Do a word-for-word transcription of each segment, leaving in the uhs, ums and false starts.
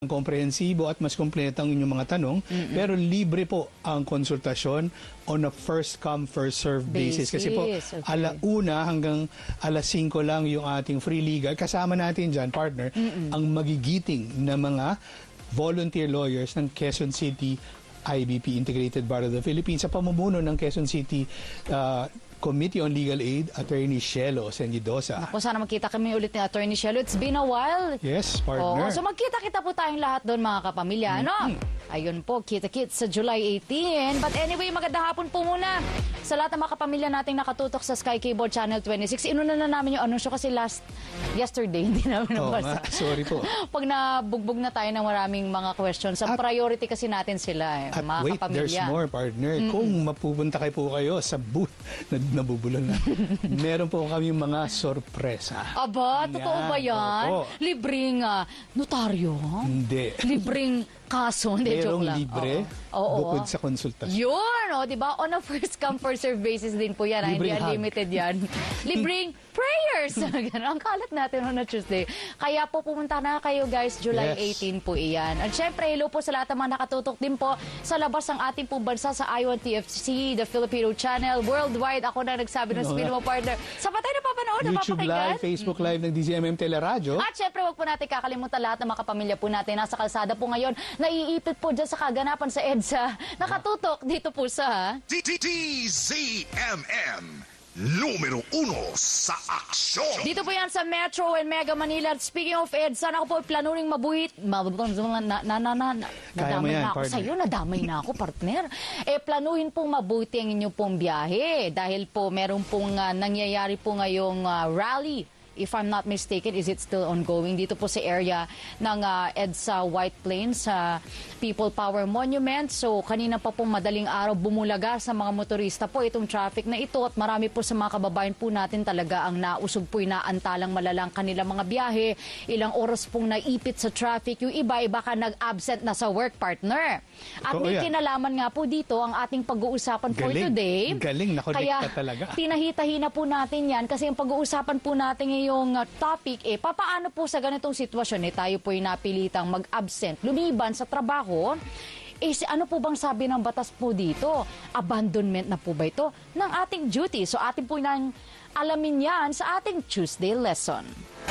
komprehensibo at mas kumpleto ang inyong mga tanong. Mm-mm. Pero libre po ang konsultasyon on a first come first serve basis. basis. Kasi po okay. alauna hanggang alas singko lang yung ating free legal. Kasama natin dyan, partner, Mm-mm. ang magigiting na mga volunteer lawyers ng Quezon City I B P, Integrated Bar of the Philippines, sa pamumuno ng Quezon City uh, Committee on Legal Aid, Attorney Shelo Sengidosa. Ako, sana magkita kami ulit ni Attorney Shelo. It's been a while. Yes, partner. Oo, so magkita-kita po tayong lahat doon, mga kapamilya. Ano? Mm-hmm. Ayun po, kita-kits sa July eighteen. But anyway, magandang hapon po muna sa lahat ng mga kapamilya nating nakatutok sa Sky Cable Channel twenty-six. Inuna na namin yung anunsyo kasi last yesterday, hindi namin nabasa. Oh, sorry po. Pag nabugbog na tayo ng maraming mga questions, ang priority kasi natin sila, eh, at mga wait, kapamilya. There's more, partner. Mm-hmm. Kung mapupunta kayo po kayo sa booth na nabubulol na, meron po kami mga sorpresa. Aba, yan. Totoo ba yan? Opo. Libreng uh, notaryo? Hindi. Libreng kaso? Hindi, joke lang. Libre, Oo. bukod sa konsultasyon. Yun, o, di ba? On a first come, first serve basis din po yan. Hindi unlimited yan. Libreng prayers. Ang kalat natin on a Tuesday. Kaya po pumunta na kayo, guys. July eighteen po iyan. At syempre, hello po sa lahat ng mga nakatutok din po sa labas ng ating pong bansa sa I one T F C, the Filipino Channel, worldwide. Ako na nagsabi ng spin mo, partner. Sa patay na papanood, YouTube Live, Facebook Live ng D Z M M Teleradyo. At syempre, wag po natin kakalimutan lahat ng mga kapamilya po natin. Nasa kalsada po ngayon, naiipit po dyan sa kaganapan sa EDSA. Nakatutok dito po sa D Z M M. Numero uno sa aksyon. Dito po yan sa Metro and Mega Manila. Speaking of EDSA, ako po planuring mabuhit. Na, na, na, na, na, nadamay na ako sa'yo. Nadamay na ako, partner. Eh, planuhin pong mabuti ang inyong pong biyahe. Dahil po, meron pong uh, nangyayari po ngayong uh, rally. If I'm not mistaken, is it still ongoing? Dito po sa area ng uh, EDSA White Plains sa uh, People Power Monument. So, kanina pa pong madaling araw bumulaga sa mga motorista po itong traffic na ito at marami po sa mga kababayan po natin talaga ang nausog po, inaantalang malalang kanilang mga biyahe. Ilang oras pong naipit sa traffic. Yung iba, iba ka nag-absent na sa work, partner. At may kinalaman nga po dito ang ating pag-uusapan for today. Galing, nakonekta talaga. Kaya tinahitahi na po natin yan kasi yung pag-uusapan po natin yung topic, eh, papaano po sa ganitong sitwasyon, eh, tayo po yung napilitang mag-absent, lumiban sa trabaho, eh, ano po bang sabi ng batas po dito? Abandonment na po ba ito ng ating duty? So, atin po nang alamin yan sa ating Tuesday lesson.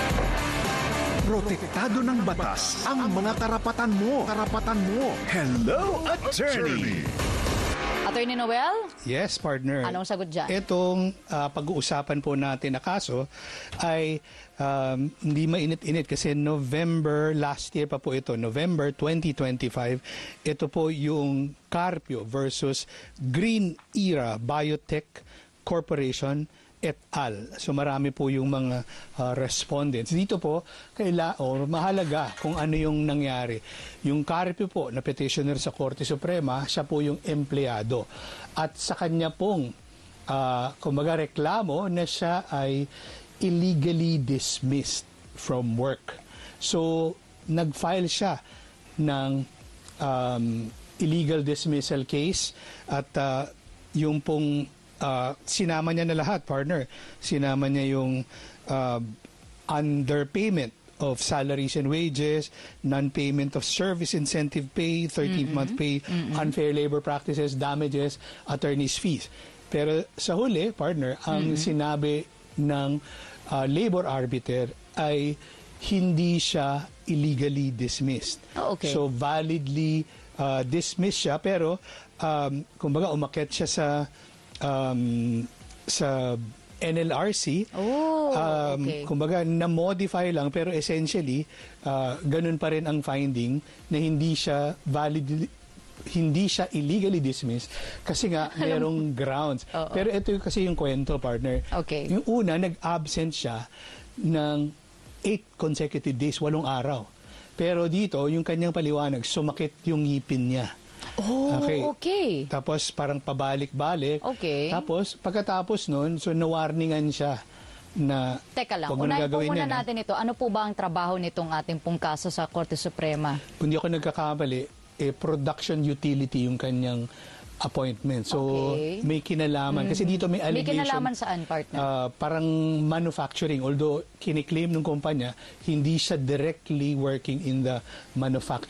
Protektado ng batas ang mga karapatan mo. Karapatan mo. Hello, Attorney! Attorney Noel? Yes, partner. Anong sagot dyan? Itong uh, pag-uusapan po natin na kaso ay um, hindi mainit-init kasi November, last year pa po ito, November twenty twenty-five, ito po yung Carpio versus Green Era Biotech Corporation et al. So marami po yung mga uh, respondents. Dito po, kaila, or mahalaga kung ano yung nangyari. Yung Carpio po na petitioner sa Korte Suprema, siya po yung empleyado. At sa kanya pong, uh, kumbaga reklamo na siya ay illegally dismissed from work. So nag-file siya ng um, illegal dismissal case at uh, yung pong Uh, sinama niya na lahat, partner. Sinama niya yung uh, underpayment of salaries and wages, non-payment of service incentive pay, thirteenth-month pay, mm-hmm. unfair labor practices, damages, attorney's fees. Pero sa huli, partner, ang mm-hmm. sinabi ng uh, labor arbiter ay hindi siya illegally dismissed. Oh, okay. So validly uh, dismissed siya, pero um, kumbaga umakyat siya sa Um, sa N L R C, oh, um, okay. kumbaga na-modify lang pero essentially uh, ganun pa rin ang finding na hindi siya valid, hindi siya illegally dismissed kasi nga merong grounds. Oh, oh. Pero ito yung, kasi yung kwento, partner. Okay. Yung una, nag-absent siya ng eight consecutive days, walong araw. Pero dito, yung kanyang paliwanag, sumakit yung ngipin niya. Oh, okay. okay. Tapos parang pabalik-balik. Okay. Tapos pagkatapos nun, so nawarningan siya na... Teka lang, unahin po muna yan, natin ito. Ano po ba ang trabaho nitong ating pong kaso sa Korte Suprema? Kung di ako nagkakamali, eh, production utility yung kanyang appointment. So, Okay. may kinalaman. Kasi dito may May allegation. kinalaman saan, partner? ah, parang manufacturing. Although, kiniklaim ng kumpanya, hindi siya directly working in the manufacturing.